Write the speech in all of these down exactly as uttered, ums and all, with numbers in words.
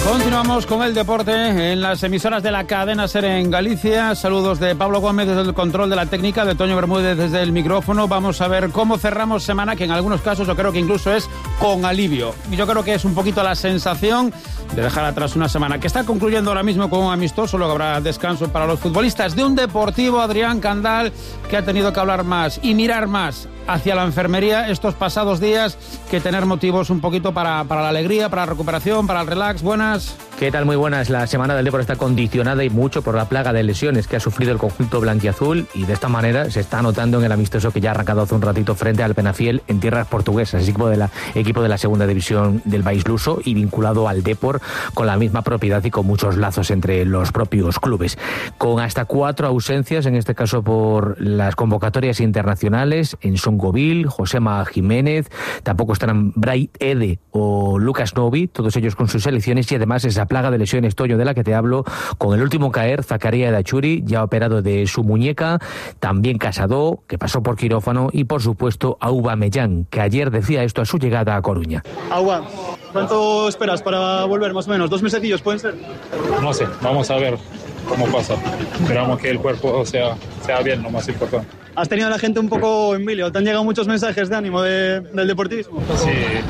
Continuamos con el deporte en las emisoras de la cadena SER en Galicia. Saludos de Pablo Gómez desde el control de la técnica, de Toño Bermúdez desde el micrófono. Vamos a ver cómo cerramos semana, que en algunos casos yo creo que incluso es con alivio. Y yo creo que es un poquito la sensación de dejar atrás una semana que está concluyendo ahora mismo con un amistoso. Luego habrá descanso para los futbolistas de un Deportivo, Adrián Candal, que ha tenido que hablar más y mirar más hacia la enfermería estos pasados días que tener motivos un poquito para, para la alegría, para la recuperación, para el relax. Buenas. ¿Qué tal? Muy buenas. La semana del Depor está condicionada y mucho por la plaga de lesiones que ha sufrido el conjunto blanquiazul, y de esta manera se está notando en el amistoso que ya ha arrancado hace un ratito frente al Penafiel en tierras portuguesas, equipo de la, equipo de la segunda división del país luso y vinculado al Depor con la misma propiedad y con muchos lazos entre los propios clubes. Con hasta cuatro ausencias, en este caso por las convocatorias internacionales, en Songovil, Josema Jiménez, tampoco estarán Bray Ede o Lucas Novi, todos ellos con sus selecciones, y además esa plaga de lesiones, Toño, de la que te hablo, con el último caer, Zakaria Dachuri, ya operado de su muñeca, también Casado, que pasó por quirófano, y por supuesto Aubameyang, que ayer decía esto a su llegada a Coruña. Agua, ¿cuánto esperas para volver más o menos? ¿Dos mesecillos pueden ser? No sé, vamos a ver cómo pasa. Esperamos que el cuerpo sea, sea bien, lo más importante. ¿Has tenido a la gente un poco en vilo? ¿Te han llegado muchos mensajes de ánimo de, del deportivismo? Sí,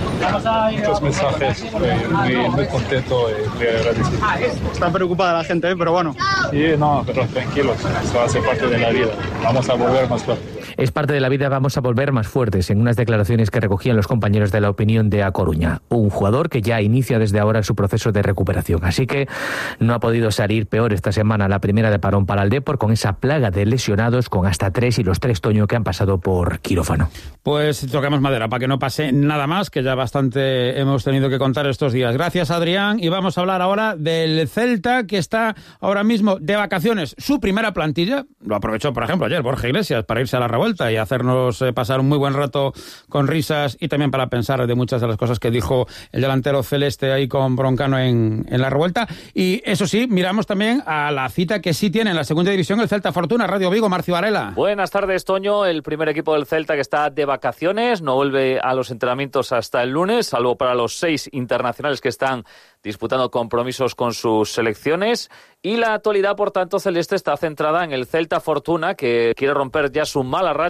muchos mensajes, muy, muy contento y muy agradecido. Está preocupada la gente, ¿eh? Pero bueno. Sí, no, pero tranquilos, eso hace parte de la vida. Vamos a volver más fuerte. Es parte de la vida, vamos a volver más fuertes, en unas declaraciones que recogían los compañeros de La Opinión de A Coruña. Un jugador que ya inicia desde ahora su proceso de recuperación. Así que no ha podido salir peor esta semana la primera de parón para el Depor, con esa plaga de lesionados, con hasta tres y los tres, Toño, que han pasado por quirófano. Pues tocamos madera para que no pase nada más, que ya bastante hemos tenido que contar estos días. Gracias, Adrián, y vamos a hablar ahora del Celta, que está ahora mismo de vacaciones. Su primera plantilla lo aprovechó, por ejemplo, ayer Borja Iglesias para irse a la revuelta y hacernos eh, pasar un muy buen rato con risas, y también para pensar de muchas de las cosas que dijo el delantero celeste ahí con Broncano en, en la revuelta. Y eso sí, miramos también a la cita que sí tiene en la segunda división el Celta Fortuna. Radio Vigo, Marcio Varela. Buenas tardes, Toño. El primer equipo del Celta que está de vacaciones, no vuelve a los entrenamientos hasta el lunes, salvo para los seis internacionales que están disputando compromisos con sus selecciones. Y la actualidad, por tanto, celeste está centrada en el Celta Fortuna, que quiere romper ya su mala racha